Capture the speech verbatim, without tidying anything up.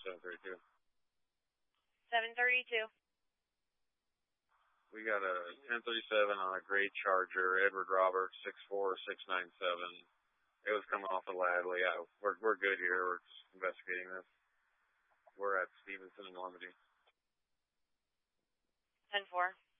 seven thirty-two. seven thirty-two. We got a ten thirty-seven on a gray Charger, Edward Roberts, six four six nine seven. It was coming off of Ladley. Yeah, we're, we're good here. We're just investigating this. We're at Stevenson and Normandy. ten four.